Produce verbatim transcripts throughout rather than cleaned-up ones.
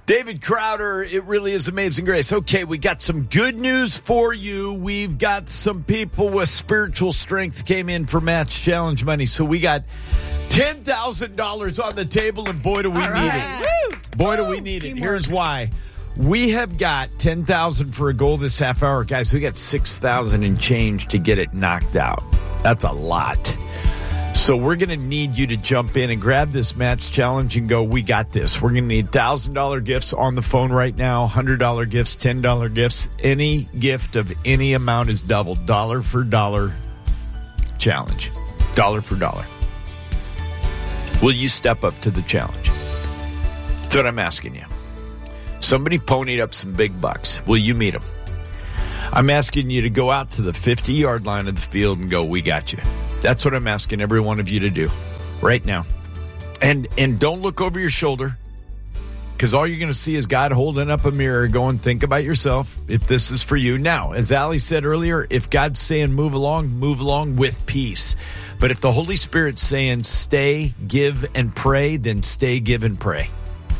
David Crowder, it really is amazing grace. Okay, we got some good news for you. We've got some people with spiritual strength came in for Match Challenge money. So we got ten thousand dollars on the table, and boy, do we All need right. it. Woo! Boy, do Woo! we need it. Teamwork. Here's why. We have got ten thousand dollars for a goal this half hour. Guys, we got six thousand dollars and change to get it knocked out. That's a lot. So we're going to need you to jump in and grab this Match Challenge and go, we got this. We're going to need one thousand dollars gifts on the phone right now, one hundred dollars gifts, ten dollars gifts. Any gift of any amount is doubled. Dollar for dollar challenge. Dollar for dollar. Will you step up to the challenge? That's what I'm asking you. Somebody ponied up some big bucks. Will you meet them? I'm asking you to go out to the fifty-yard line of the field and go, we got you. That's what I'm asking every one of you to do right now. And and don't look over your shoulder, because all you're going to see is God holding up a mirror going, think about yourself if this is for you. Now, as Allie said earlier, if God's saying move along, move along with peace. But if the Holy Spirit's saying stay, give, and pray, then stay, give, and pray.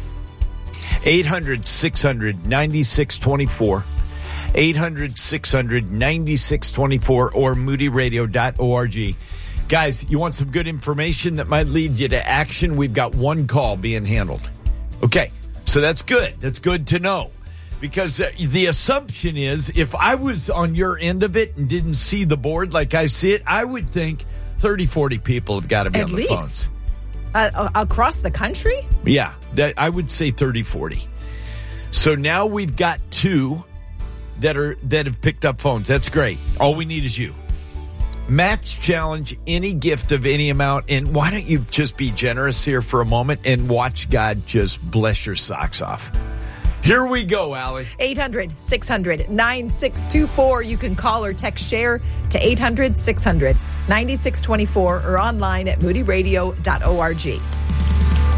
eight hundred, six hundred, ninety-six twenty-four. eight hundred, six hundred, ninety-six twenty-four or moody radio dot org. Guys, you want some good information that might lead you to action? We've got one call being handled. Okay, so that's good. That's good to know. Because uh, the assumption is if I was on your end of it and didn't see the board like I see it, I would think thirty, forty people have got to be At on the least. phones. Uh, across the country? Yeah, that I would say thirty, forty. So now we've got two that are that have picked up phones. That's great. All we need is you. Match Challenge, any gift of any amount. And why don't you just be generous here for a moment and watch God just bless your socks off. Here we go, Allie. eight hundred, six hundred, nine six two four. You can call or text share to eight hundred, six hundred, ninety-six twenty-four or online at moody radio dot org.